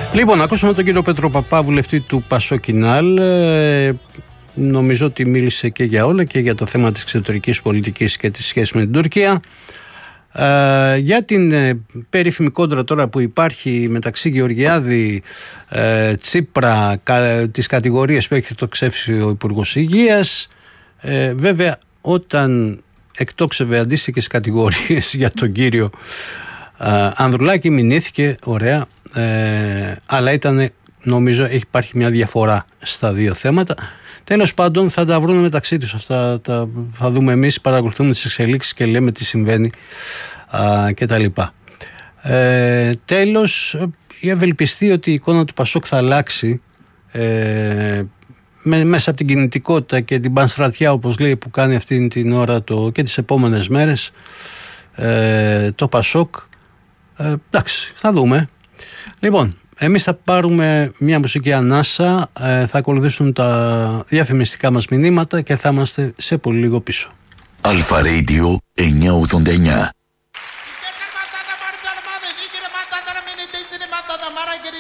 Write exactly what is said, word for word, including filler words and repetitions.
Λοιπόν, ακούσαμε τον κύριο Πέτρο Παπά, βουλευτή του Πασόκινάλ. Ε, νομίζω ότι μίλησε και για όλα, και για το θέμα της εξωτερικής πολιτικής και τη σχέση με την Τουρκία. Ε, για την ε, περίφημη κόντρα τώρα που υπάρχει μεταξύ Γεωργιάδη, ε, Τσίπρα, κα, τις κατηγορίες που έχει εκτοξεύσει ο Υπουργός Υγείας. Ε, βέβαια, όταν εκτόξευε αντίστοιχες κατηγορίες για τον κύριο ε, Ανδρουλάκη, μηνύθηκε ωραία, ε, αλλά ήταν, νομίζω, έχει υπάρχει μια διαφορά στα δύο θέματα. Τέλος πάντων, θα τα βρούμε μεταξύ τους αυτά, τα, θα δούμε εμείς, παρακολουθούμε τις εξελίξεις και λέμε τι συμβαίνει α, και τα λοιπά. Ε, τέλος, η ευελπιστία ότι η εικόνα του Πασόκ θα αλλάξει ε, με, μέσα από την κινητικότητα και την πανστρατιά, όπως λέει, που κάνει αυτή την ώρα το, και τις επόμενες μέρες ε, το Πασόκ. Ε, εντάξει, θα δούμε. Λοιπόν, εμείς θα πάρουμε μια μουσική ανάσα, ε, θα ακολουθήσουν τα διαφημιστικά μας μηνύματα και θα είμαστε σε πολύ λίγο πίσω. Αλφα Radio εννιακόσια ογδόντα εννιά.